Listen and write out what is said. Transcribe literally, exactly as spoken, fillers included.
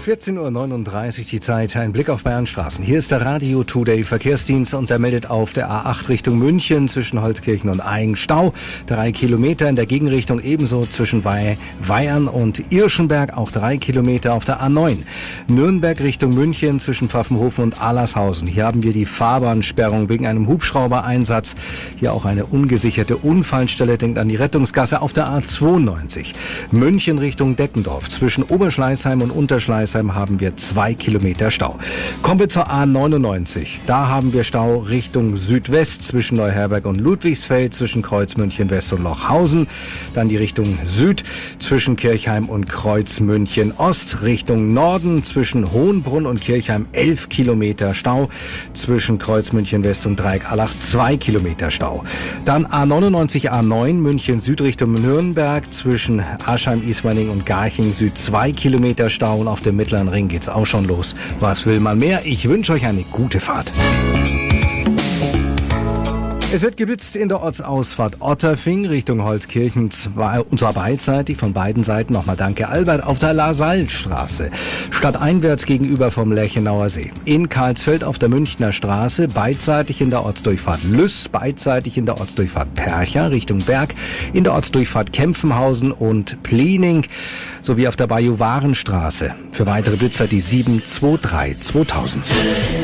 vierzehn Uhr neununddreißig die Zeit, ein Blick auf Bayernstraßen. Hier ist der Radio Today Verkehrsdienst und der meldet auf der A acht Richtung München zwischen Holzkirchen und Aingen Stau. Drei Kilometer in der Gegenrichtung, ebenso zwischen Wei- Weyern und Irschenberg, auch drei Kilometer auf der A neun. Nürnberg Richtung München zwischen Pfaffenhofen und Allershausen. Hier haben wir die Fahrbahnsperrung wegen einem Hubschraubereinsatz. Hier auch eine ungesicherte Unfallstelle, denkt an die Rettungsgasse auf der A zweiundneunzig. München Richtung Deckendorf zwischen Oberschleißheim und Unterschleißheim haben wir zwei Kilometer Stau. Kommen wir zur A neunundneunzig. Da haben wir Stau Richtung Südwest zwischen Neuherberg und Ludwigsfeld, zwischen Kreuzmünchen West und Lochhausen. Dann die Richtung Süd zwischen Kirchheim und Kreuzmünchen Ost. Richtung Norden zwischen Hohenbrunn und Kirchheim elf Kilometer Stau. Zwischen Kreuzmünchen West und Dreieckallach zwei Kilometer Stau. Dann A neunundneunzig A neun München Süd Richtung Nürnberg zwischen Aschheim, Ismaning und Garching Süd zwei Kilometer Stau. Und auf dem Mittleren Ring geht's auch schon los. Was will man mehr? Ich wünsche euch eine gute Fahrt. Es wird geblitzt in der Ortsausfahrt Otterfing Richtung Holzkirchen, zwei, und zwar beidseitig von beiden Seiten. Nochmal danke Albert auf der Lasallstraße. Stadteinwärts gegenüber vom Lerchenauer See. In Karlsfeld auf der Münchner Straße, beidseitig in der Ortsdurchfahrt Lüss, beidseitig in der Ortsdurchfahrt Percha Richtung Berg, in der Ortsdurchfahrt Kempfenhausen und Pliening sowie auf der Bajuwarenstraße. Für weitere Blitzer die sieben zwei drei zweitausend.